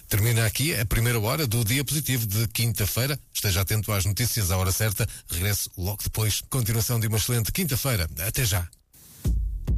Termina aqui a primeira hora do Dia Positivo de quinta-feira. Esteja atento às notícias à hora certa. Regresso logo depois. Continuação de uma excelente quinta-feira. Até já.